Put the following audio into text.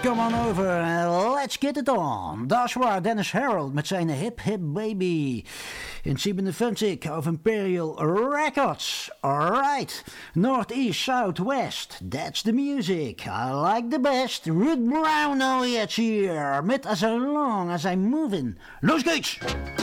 Come on over and let's get it on. Dat is waar Dennis Harold met zijn Hip Hip Baby. In 57 of Imperial Records. Alright. Northeast, Southwest. That's the music. I like the best. Ruth Brown now yet here. Met As Long As I'm Moving. Los geht's!